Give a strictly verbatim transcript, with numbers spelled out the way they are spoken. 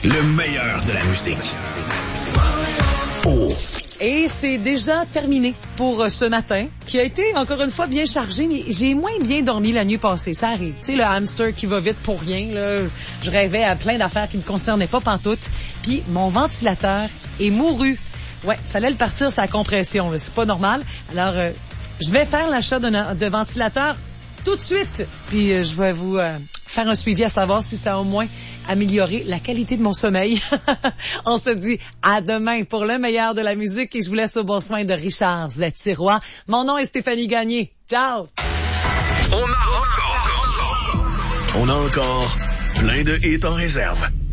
Le meilleur de la musique. Oh. Et c'est déjà terminé pour ce matin, qui a été encore une fois bien chargé, mais j'ai moins bien dormi la nuit passée. Ça arrive. Tu sais, le hamster qui va vite pour rien, là. Je rêvais à plein d'affaires qui me concernaient pas pantoute. Puis mon ventilateur est mouru. Ouais, fallait le partir sa compression, là. C'est pas normal. Alors, euh, je vais faire l'achat d'un de ventilateur tout de suite. Puis euh, je vais vous euh, faire un suivi à savoir si ça a au moins amélioré la qualité de mon sommeil. On se dit à demain pour le meilleur de la musique et je vous laisse au bon soin de Richard Zetirois. Mon nom est Stéphanie Gagné. Ciao! On a encore, on a encore plein de hits en réserve.